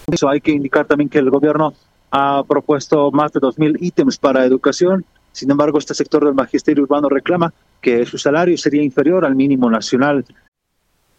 Eso hay que indicar también que el gobierno ha propuesto más de 2.000 ítems para educación. Sin embargo, este sector del magisterio urbano reclama que su salario sería inferior al mínimo nacional.